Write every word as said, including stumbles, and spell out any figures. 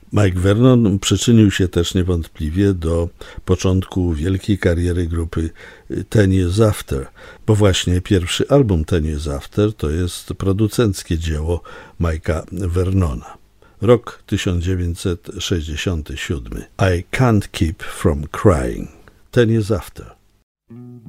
Mike Vernon przyczynił się też niewątpliwie do początku wielkiej kariery grupy Ten Years After, bo właśnie pierwszy album Ten Years After to jest producenckie dzieło Mike'a Vernona. Rok tysiąc dziewięćset sześćdziesiąty siódmy. I Can't Keep From Crying. Ten Years After.